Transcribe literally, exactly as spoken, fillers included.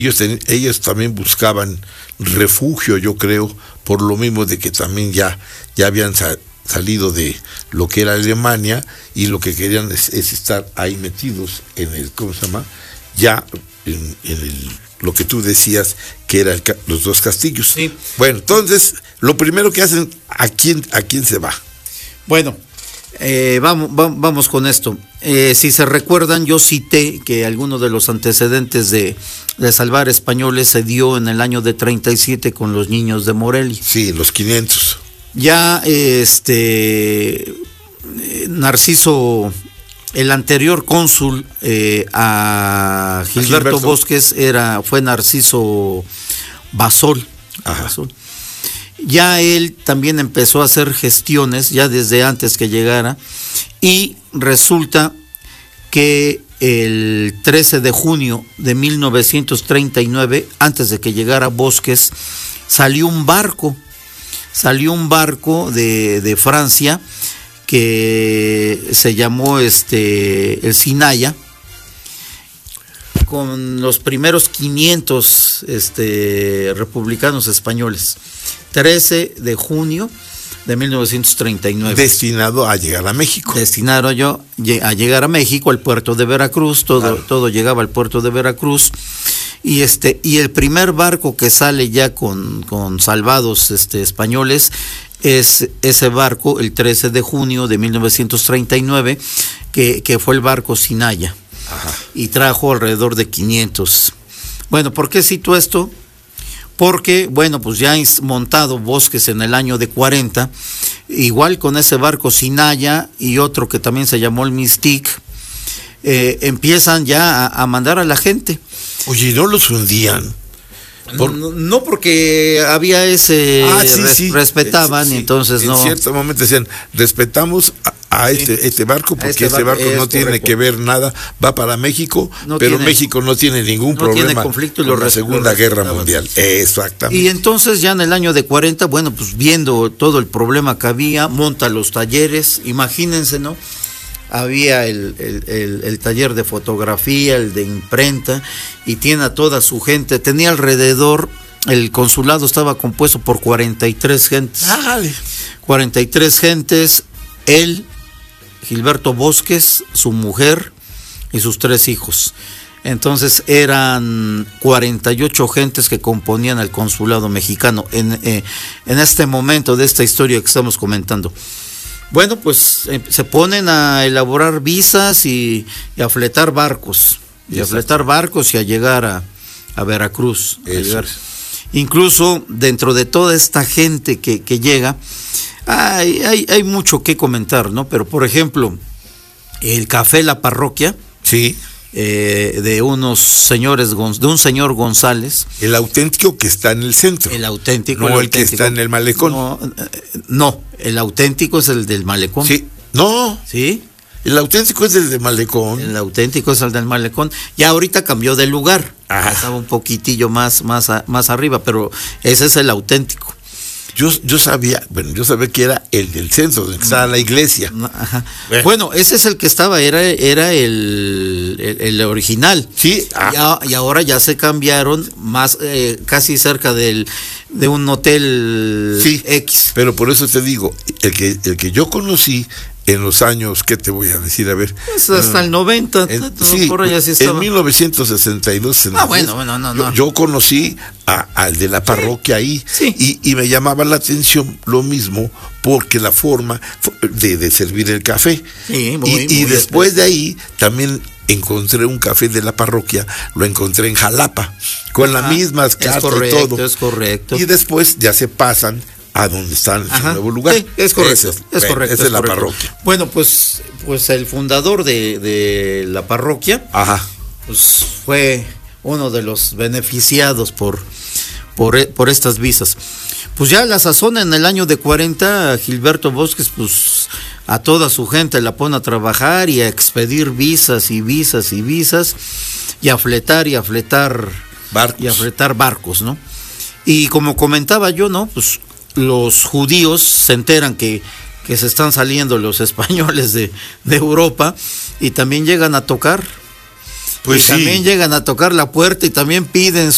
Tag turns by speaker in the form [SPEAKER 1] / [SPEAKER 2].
[SPEAKER 1] Ellos, ten, ellos también buscaban refugio, yo creo, por lo mismo de que también ya, ya habían sa- salido de lo que era Alemania y lo que querían es, es estar ahí metidos en el, ¿cómo se llama? Ya en, en el, lo que tú decías que eran los dos castillos.
[SPEAKER 2] Sí.
[SPEAKER 1] Bueno, entonces, lo primero que hacen, ¿a quién, a quién se va?
[SPEAKER 2] Bueno, eh, vamos, va, vamos con esto. Eh, si se recuerdan, yo cité que alguno de los antecedentes de, de salvar españoles se dio en el año de treinta y siete con los niños de Morelia.
[SPEAKER 1] Sí, los quinientos.
[SPEAKER 2] Ya este Narciso, el anterior cónsul eh, a Gilberto,
[SPEAKER 1] Gilberto
[SPEAKER 2] Bosques era, fue Narciso Basol. Basol. Ya él también empezó a hacer gestiones, ya desde antes que llegara, y resulta que el trece de junio de mil novecientos treinta y nueve, antes de que llegara Bosques, salió un barco, salió un barco de, de Francia que se llamó este el Sinaya, con los primeros quinientos este, republicanos españoles, trece de junio de mil novecientos treinta y nueve.
[SPEAKER 1] Destinado a llegar a México.
[SPEAKER 2] Destinado yo a llegar a México, al puerto de Veracruz, todo, claro. todo llegaba al puerto de Veracruz, y este, y el primer barco que sale ya con, con salvados este, españoles es ese barco, el trece de junio de mil novecientos treinta y nueve, que, que fue el barco Sinaya. Ajá. Y trajo alrededor de quinientos. Bueno, ¿por qué cito esto? Porque, bueno, pues ya montado Bosques en el año de cuarenta, igual con ese barco Sinaya y otro que también se llamó el Mystique, eh, empiezan ya a, a mandar a la gente.
[SPEAKER 1] Oye, ¿no los hundían?
[SPEAKER 2] Por... No, no, porque había ese
[SPEAKER 1] ah, sí,
[SPEAKER 2] res,
[SPEAKER 1] sí.
[SPEAKER 2] respetaban,
[SPEAKER 1] sí,
[SPEAKER 2] y entonces
[SPEAKER 1] en
[SPEAKER 2] no.
[SPEAKER 1] En cierto momento decían, respetamos a, a sí. este, este barco, porque este, este barco, barco no tiene correcto. que ver nada, va para México, no pero tiene, México no tiene ningún no problema
[SPEAKER 2] tiene conflicto y
[SPEAKER 1] con
[SPEAKER 2] lo
[SPEAKER 1] la Segunda Guerra Mundial. Exactamente.
[SPEAKER 2] Y entonces ya en el año de cuarenta, bueno, pues viendo todo el problema que había, monta los talleres, imagínense, ¿no? Había el, el, el, el taller de fotografía, el de imprenta, y tiene a toda su gente, tenía alrededor, el consulado estaba compuesto por cuarenta y tres gentes.
[SPEAKER 1] ¡Dale!
[SPEAKER 2] cuarenta y tres gentes, él, Gilberto Bosques, su mujer y sus tres hijos. Entonces eran cuarenta y ocho gentes que componían el consulado mexicano en, eh, en este momento de esta historia que estamos comentando. Bueno, pues eh, se ponen a elaborar visas y, y a fletar barcos, y a fletar barcos y a llegar a, a Veracruz. A llegar. Incluso dentro de toda esta gente que, que llega, hay, hay, hay mucho que comentar, ¿no? Pero por ejemplo, el café La Parroquia,
[SPEAKER 1] sí,
[SPEAKER 2] eh, de unos señores, de un señor González.
[SPEAKER 1] El auténtico que está en el centro.
[SPEAKER 2] El auténtico.
[SPEAKER 1] No
[SPEAKER 2] el,
[SPEAKER 1] el
[SPEAKER 2] auténtico.
[SPEAKER 1] que está en el malecón.
[SPEAKER 2] No, no, el auténtico es el del malecón.
[SPEAKER 1] Sí, no.
[SPEAKER 2] ¿Sí?
[SPEAKER 1] El auténtico es el del malecón.
[SPEAKER 2] El auténtico es el del malecón. Ya ahorita cambió de lugar. Ajá. Estaba un poquitillo más, más, a, más arriba, pero ese es el auténtico.
[SPEAKER 1] Yo, yo sabía, bueno, yo sabía que era el del centro, donde estaba la iglesia.
[SPEAKER 2] Ajá. Bueno. bueno, ese es el que estaba, era, era el, el, el original.
[SPEAKER 1] Sí.
[SPEAKER 2] Ah. Y, y ahora ya se cambiaron más, eh, casi cerca del, de un hotel
[SPEAKER 1] sí,
[SPEAKER 2] X.
[SPEAKER 1] Pero por eso te digo, el que, el que yo conocí en los años, ¿qué te voy a decir? A ver.
[SPEAKER 2] Pues hasta uh, el noventa,
[SPEAKER 1] en, sí, por allá sí estaba. En mil novecientos sesenta y dos.
[SPEAKER 2] Ah, bueno, bueno, no, no.
[SPEAKER 1] Yo, yo conocí a, al de la parroquia sí, ahí
[SPEAKER 2] sí.
[SPEAKER 1] Y, y me llamaba la atención lo mismo porque la forma de, de servir el café.
[SPEAKER 2] Sí, muy,
[SPEAKER 1] y,
[SPEAKER 2] muy
[SPEAKER 1] y después de ahí también encontré un café de la parroquia, lo encontré en Jalapa, con las mismas cartas y todo.
[SPEAKER 2] Es correcto.
[SPEAKER 1] Y después ya se pasan a donde están en su nuevo lugar.
[SPEAKER 2] Sí, es correcto.
[SPEAKER 1] Eso,
[SPEAKER 2] es correcto.
[SPEAKER 1] Esa es, es la correcto. Parroquia.
[SPEAKER 2] Bueno, pues, pues el fundador de, de la parroquia,
[SPEAKER 1] ajá,
[SPEAKER 2] pues fue uno de los beneficiados por, por, por estas visas. Pues ya la sazón en el año de cuarenta, Gilberto Bosques, pues a toda su gente la pone a trabajar y a expedir visas y visas y visas y a fletar y a fletar
[SPEAKER 1] barcos.
[SPEAKER 2] y a fletar barcos, ¿no? Y como comentaba yo, ¿no? Pues los judíos se enteran que, que se están saliendo los españoles de, de Europa y también llegan a tocar.
[SPEAKER 1] Pues
[SPEAKER 2] y
[SPEAKER 1] sí.
[SPEAKER 2] También llegan a tocar la puerta y también piden